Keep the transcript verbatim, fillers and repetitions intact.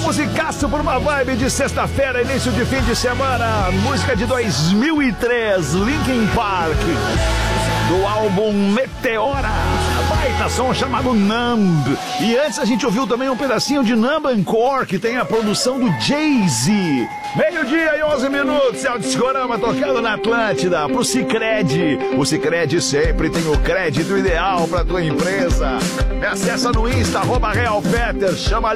musicaço por uma vibe de sexta-feira, início de fim de semana. Música de dois mil e três, Linkin Park, do álbum Meteora. Baita som chamado Numb. E antes a gente ouviu também um pedacinho de Numb Encore, que tem a produção do Jay-Z. Meio-dia e onze minutos, é o Discorama tocando na Atlântida, pro Sicredi. O Sicredi sempre tem o crédito ideal pra tua empresa. Me acessa no Insta, arroba Real Fetter, chama